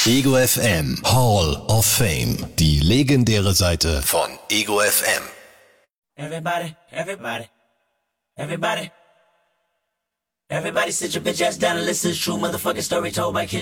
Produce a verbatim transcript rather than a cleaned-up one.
Ego F M Hall of Fame. Die legendäre Seite von Ego F M. Everybody, everybody, everybody. Everybody sit your bitch ass down and listen to true motherfucking story told by Kid